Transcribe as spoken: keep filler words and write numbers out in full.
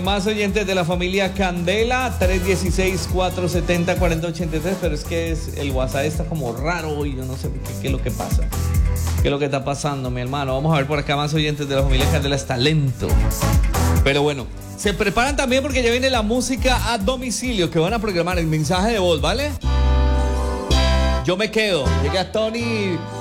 Más oyentes de la familia Candela, tres uno seis, cuatro siete cero, cuatro cero ocho tres, pero es que es, el WhatsApp está como raro hoy, yo no sé qué, qué es lo que pasa. ¿Qué es lo que está pasando, mi hermano? Vamos a ver por acá más oyentes de la familia Candela, está lento. Pero bueno, se preparan también porque ya viene la música a domicilio, que van a programar el mensaje de voz, ¿vale? Yo me quedo. Llega Tony